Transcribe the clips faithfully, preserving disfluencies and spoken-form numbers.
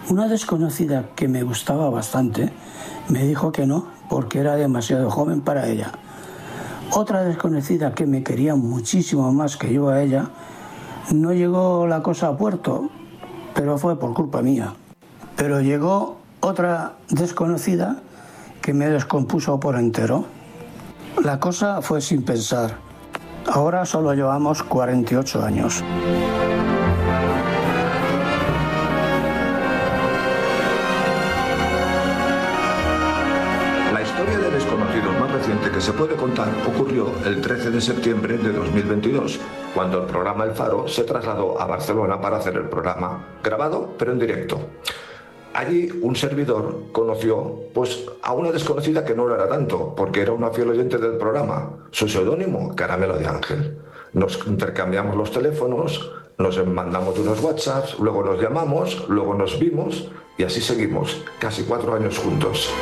Una desconocida que me gustaba bastante me dijo que no, porque era demasiado joven para ella. Otra desconocida que me quería muchísimo más que yo a ella, no llegó la cosa a puerto, pero fue por culpa mía. Pero llegó otra desconocida que me descompuso por entero. La cosa fue sin pensar. Ahora solo llevamos cuarenta y ocho años. La historia de Desconocidos más reciente que se puede contar ocurrió el trece de septiembre de dos mil veintidós, cuando el programa El Faro se trasladó a Barcelona para hacer el programa, grabado pero en directo. Allí un servidor conoció pues, a una desconocida que no lo era tanto, porque era una fiel oyente del programa. Su seudónimo, Caramelo de Ángel. Nos intercambiamos los teléfonos, nos mandamos unos WhatsApps, luego nos llamamos, luego nos vimos y así seguimos, casi cuatro años juntos.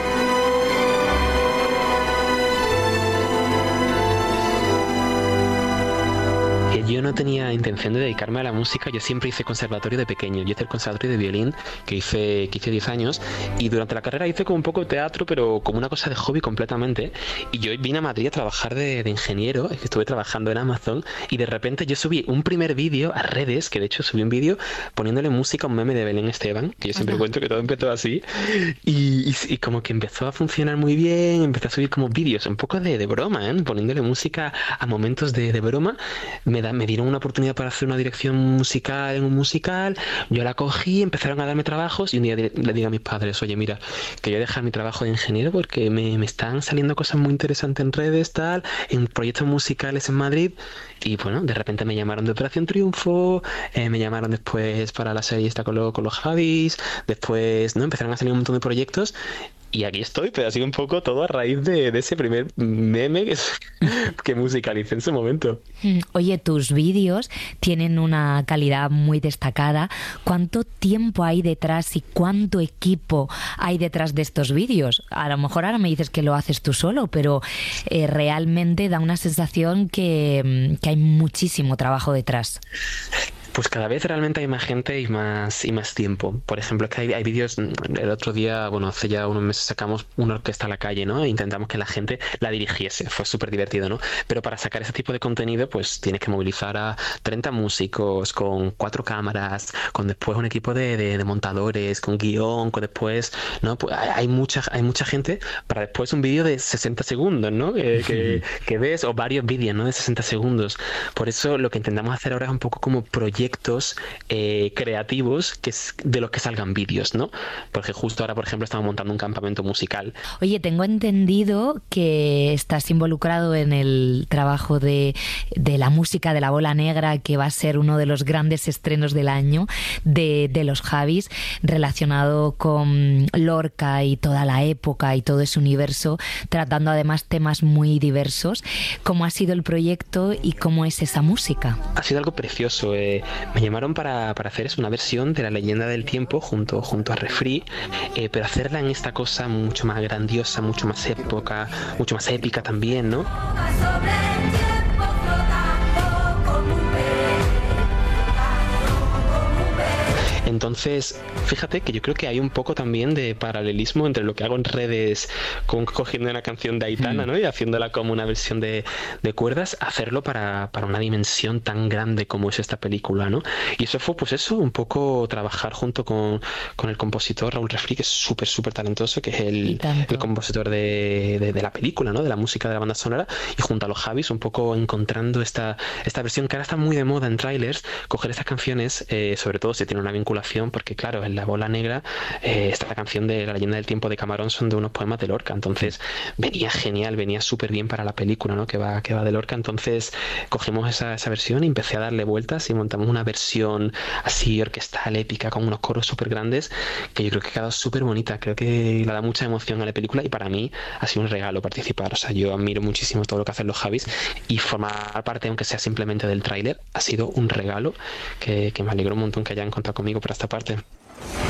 Yo no tenía intención de dedicarme a la música, yo siempre hice conservatorio de pequeño, yo hice el conservatorio de violín que hice, que hice diez años y durante la carrera hice como un poco de teatro, pero como una cosa de hobby completamente, y yo vine a Madrid a trabajar de, de ingeniero, estuve trabajando en Amazon y de repente yo subí un primer vídeo a redes, que de hecho subí un vídeo poniéndole música a un meme de Belén Esteban, que yo siempre Ajá. cuento que todo empezó así, y, y, y como que empezó a funcionar muy bien, empecé a subir como vídeos, un poco de, de broma, ¿eh? Poniéndole música a momentos de, de broma, me da me dieron una oportunidad para hacer una dirección musical en un musical, yo la cogí, empezaron a darme trabajos y un día le digo a mis padres, oye mira, que yo dejar mi trabajo de ingeniero porque me, me están saliendo cosas muy interesantes en redes, tal, en proyectos musicales en Madrid, y bueno, de repente me llamaron de Operación Triunfo, eh, me llamaron después para la serie esta con, lo, con los Javis, después no empezaron a salir un montón de proyectos. Y aquí estoy, pero ha sido un poco todo a raíz de, de ese primer meme que, que musicalicé en su momento. Oye, tus vídeos tienen una calidad muy destacada. ¿Cuánto tiempo hay detrás y cuánto equipo hay detrás de estos vídeos? A lo mejor ahora me dices que lo haces tú solo, pero eh, realmente da una sensación que, que hay muchísimo trabajo detrás. Pues cada vez realmente hay más gente y más y más tiempo. Por ejemplo, es que hay, hay vídeos, el otro día, bueno, hace ya unos meses sacamos una orquesta a la calle, ¿no? E intentamos que la gente la dirigiese, fue súper divertido, ¿no? Pero para sacar ese tipo de contenido, pues tienes que movilizar a treinta músicos, con cuatro cámaras, con después un equipo de, de, de montadores, con guión, con después, ¿no? Pues hay mucha, hay mucha gente para después un vídeo de sesenta segundos, ¿no? Que, que, que ves, o varios vídeos, ¿no? De sesenta segundos. Por eso lo que intentamos hacer ahora es un poco como proyectos Eh, creativos que es de los que salgan vídeos, ¿no? Porque justo ahora, por ejemplo, estamos montando un campamento musical. Oye, tengo entendido que estás involucrado en el trabajo de, de la música de La Bola Negra, que va a ser uno de los grandes estrenos del año de, de los Javis, relacionado con Lorca y toda la época y todo ese universo, tratando además temas muy diversos. ¿Cómo ha sido el proyecto y cómo es esa música? Ha sido algo precioso. Eh, me llamaron para, para hacer es una versión de La Leyenda del Tiempo junto, junto a Refri, eh, pero hacerla en esta cosa mucho más grandiosa, mucho más época, mucho más épica también, ¿no? Entonces, fíjate que yo creo que hay un poco también de paralelismo entre lo que hago en redes, con, cogiendo una canción de Aitana, ¿no? Y haciéndola como una versión de, de cuerdas, hacerlo para, para una dimensión tan grande como es esta película, ¿no? Y eso fue, pues eso, un poco trabajar junto con, con el compositor Raúl Refri, que es súper, súper talentoso, que es el, el compositor de, de, de la película, ¿no? De la música de la banda sonora, y junto a los Javis, un poco encontrando esta, esta versión que ahora está muy de moda en trailers, coger estas canciones, eh, sobre todo si tiene una vinculación, porque claro, en La Bola Negra eh, está la canción de La Leyenda del Tiempo de Camarón, son de unos poemas de Lorca, entonces venía genial, venía súper bien para la película, ¿no? que va que va de Lorca. Entonces cogimos esa, esa versión y empecé a darle vueltas y montamos una versión así orquestal, épica, con unos coros súper grandes, que yo creo que ha quedado súper bonita, creo que le da mucha emoción a la película y para mí ha sido un regalo participar. O sea, yo admiro muchísimo todo lo que hacen los Javis y formar parte, aunque sea simplemente del tráiler, ha sido un regalo que, que me alegro un montón que hayan contado conmigo por esta parte.